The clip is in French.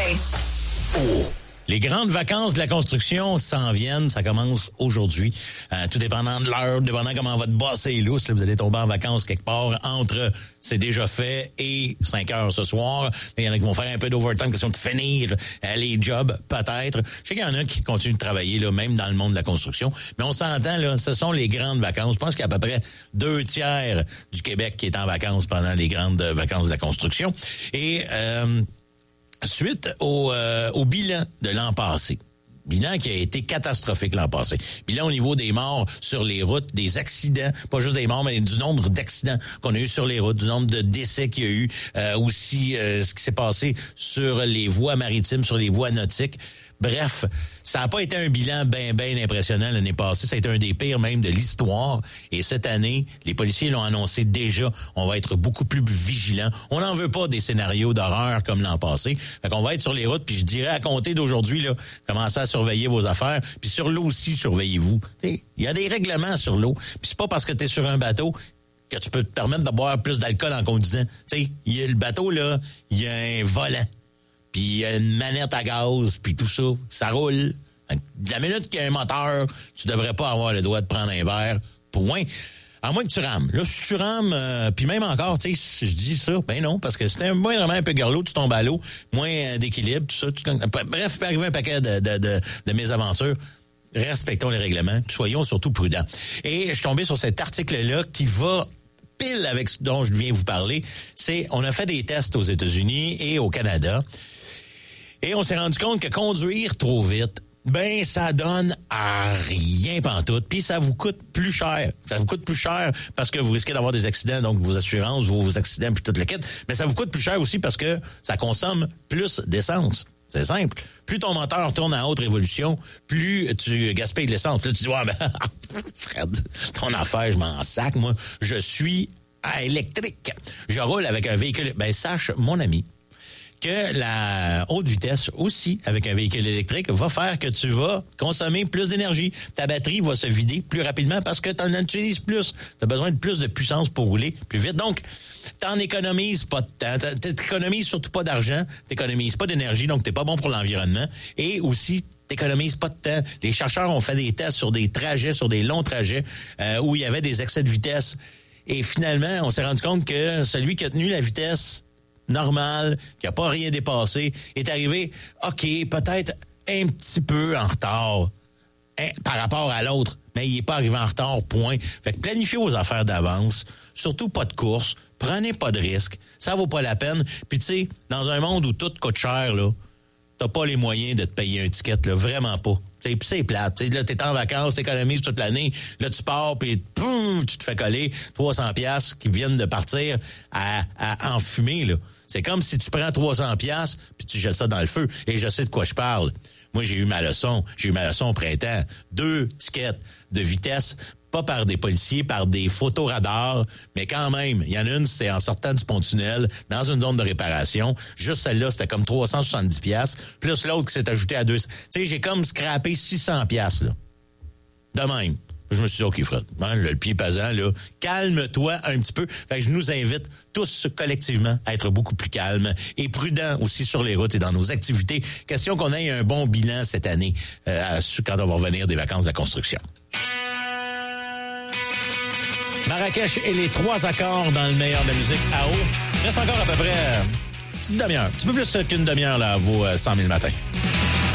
Matin. Oh! Les grandes vacances de la construction s'en viennent, ça commence aujourd'hui. Tout dépendant de l'heure, dépendant comment votre boss est lousse, là, vous allez tomber en vacances quelque part entre c'est déjà fait et 5 heures ce soir. Il y en a qui vont faire un peu d'overtime, question de finir les jobs, peut-être. Je sais qu'il y en a qui continuent de travailler, là, même dans le monde de la construction. Mais on s'entend, là, ce sont les grandes vacances. Je pense qu'il y a à peu près 2/3 du Québec qui est en vacances pendant les grandes vacances de la construction. Et suite au bilan de l'an passé. Bilan qui a été catastrophique l'an passé. Bilan au niveau des morts sur les routes, des accidents, pas juste des morts, mais du nombre d'accidents qu'on a eu sur les routes, du nombre de décès qu'il y a eu, aussi ce qui s'est passé sur les voies maritimes, sur les voies nautiques. Bref, ça n'a pas été un bilan bien impressionnant l'année passée. Ça a été un des pires même de l'histoire. Et cette année, les policiers l'ont annoncé déjà. On va être beaucoup plus vigilants. On n'en veut pas des scénarios d'horreur comme l'an passé. Fait qu'on va être sur les routes. Puis je dirais à compter d'aujourd'hui, là, commencez à surveiller vos affaires. Puis sur l'eau aussi, surveillez-vous. Il y a des règlements sur l'eau. Puis c'est pas parce que tu es sur un bateau que tu peux te permettre de boire plus d'alcool en conduisant. Tu sais, le bateau, là, il y a un volant. Puis il y a une manette à gaz, puis tout ça, ça roule. De la minute qu'il y a un moteur, tu devrais pas avoir le droit de prendre un verre. Point. À moins que tu rames. Là, si tu rames, puis même encore, tu sais, si je dis ça, ben non, parce que c'était vraiment un peu garlot, tu tombes à l'eau, moins d'équilibre, tout ça. Bref, il peut arriver un paquet de mésaventures. Respectons les règlements, soyons surtout prudents. Et je suis tombé sur cet article-là qui va pile avec ce dont je viens vous parler. On a fait des tests aux États-Unis et au Canada. Et on s'est rendu compte que conduire trop vite, ben ça donne à rien pantoute. Puis ça vous coûte plus cher. Ça vous coûte plus cher parce que vous risquez d'avoir des accidents, donc vos assurances, vos accidents, puis tout le kit. Mais ça vous coûte plus cher aussi parce que ça consomme plus d'essence. C'est simple. Plus ton moteur tourne à haute révolution, plus tu gaspilles de l'essence. Là, tu dis, ouais, ben, Fred, ton affaire, je m'en sac, moi. Je suis à électrique. Je roule avec un véhicule. Ben, sache, mon ami, que la haute vitesse aussi, avec un véhicule électrique, va faire que tu vas consommer plus d'énergie. Ta batterie va se vider plus rapidement parce que tu en utilises plus. Tu as besoin de plus de puissance pour rouler plus vite. Donc, t'en économises pas de temps. T'économises surtout pas d'argent. T'économises pas d'énergie, donc t'es pas bon pour l'environnement. Et aussi, t'économises pas de temps. Les chercheurs ont fait des tests sur des trajets, sur des longs trajets, où il y avait des excès de vitesse. Et finalement, on s'est rendu compte que celui qui a tenu la vitesse normal, qui a pas rien dépassé, est arrivé, OK, peut-être un petit peu en retard par rapport à l'autre, mais il est pas arrivé en retard, point. Fait que planifiez vos affaires d'avance, surtout pas de course, prenez pas de risques, ça vaut pas la peine. Puis tu sais, dans un monde où tout coûte cher, là, t'as pas les moyens de te payer un ticket, là, vraiment pas. Puis c'est plate. T'sais, là, t'es en vacances, t'économises toute l'année. Là, tu pars, puis tu te fais coller 300$ qui viennent de partir à enfumer, là. C'est comme si tu prends 300$ puis tu jettes ça dans le feu. Et je sais de quoi je parle. Moi, j'ai eu ma leçon. J'ai eu ma leçon au printemps. 2 tickets de vitesse, pas par des policiers, par des photoradars, mais quand même, il y en a une, c'est en sortant du pont-tunnel, dans une zone de réparation. Juste celle-là, c'était comme 370$, plus l'autre qui s'est ajouté à 200$. Tu sais, j'ai comme scrappé 600$, là. De même. Je me suis dit, OK, Fred, le pied pesant, là, calme-toi un petit peu. Fait que je nous invite tous collectivement à être beaucoup plus calmes et prudents aussi sur les routes et dans nos activités. Question qu'on ait un bon bilan cette année quand on va revenir des vacances de la construction. Marrakech et les 3 accords dans le meilleur de la musique à eau. Il reste encore à peu près une petite demi-heure. Un petit peu plus qu'une demi-heure là, à vos 100 000 matins.